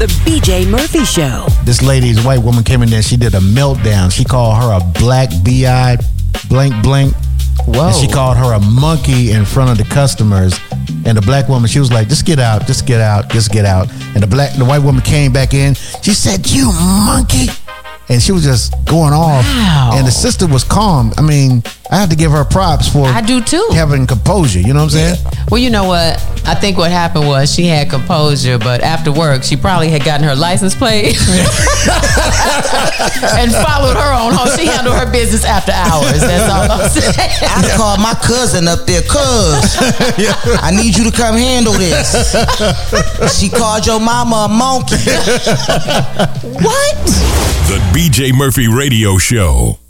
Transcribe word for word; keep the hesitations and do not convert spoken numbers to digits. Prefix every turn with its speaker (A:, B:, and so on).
A: The B J Murphy Show.
B: This lady, this white woman came in there. She did a meltdown. She called her a black B-eyed blank blank.
C: Whoa.
B: And she called her a monkey in front of the customers. And the black woman, she was like, just get out, just get out, just get out. And the black, the white woman came back in. She said, you monkey. And she was just going off.
C: Wow.
B: And the sister was calm. I mean, I have to give her props for
C: I do too.
B: having composure. You know what I'm saying?
C: Well, you know what? I think what happened was she had composure, but after work, she probably had gotten her license plate and followed her on home. She handled her business after hours. That's all I'm saying.
D: I called my cousin up there, cuz I need you to come handle this. She called your mama a monkey.
C: What?
E: The B J Murphy Radio Show.